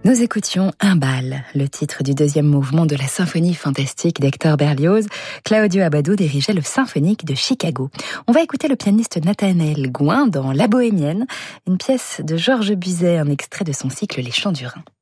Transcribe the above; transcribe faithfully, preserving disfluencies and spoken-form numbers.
Nous écoutions Un bal, le titre du deuxième mouvement de la symphonie fantastique d'Hector Berlioz. Claudio Abbado dirigeait le Symphonique de Chicago. On va écouter le pianiste Nathanaël Gouin dans La Bohémienne, une pièce de Georges Bizet, un extrait de son cycle Les Chants du Rhin.